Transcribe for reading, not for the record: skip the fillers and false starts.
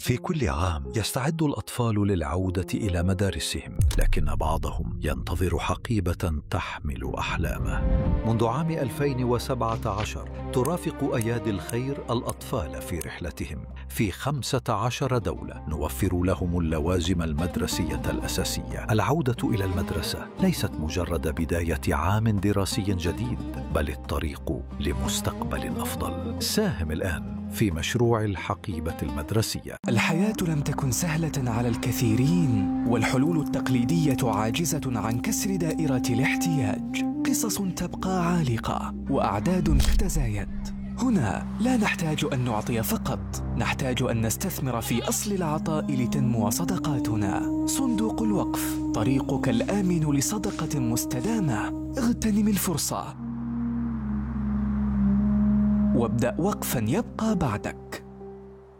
في كل عام يستعد الأطفال للعودة إلى مدارسهم، لكن بعضهم ينتظر حقيبة تحمل أحلامه. منذ عام 2017 ترافق أيادي الخير الأطفال في رحلتهم في 15 دولة، نوفر لهم اللوازم المدرسية الأساسية. العودة إلى المدرسة ليست مجرد بداية عام دراسي جديد، بل الطريق لمستقبل أفضل. ساهم الآن في مشروع الحقيبة المدرسية. الحياة لم تكن سهلة على الكثيرين، والحلول التقليدية عاجزة عن كسر دائرة الاحتياج. قصص تبقى عالقة وأعداد تتزايد. هنا لا نحتاج أن نعطي فقط، نحتاج أن نستثمر في أصل العطاء لتنمو صدقاتنا. صندوق الوقف، طريقك الآمن لصدقة مستدامة. اغتنم الفرصة وابدأ وقفاً يبقى بعدك.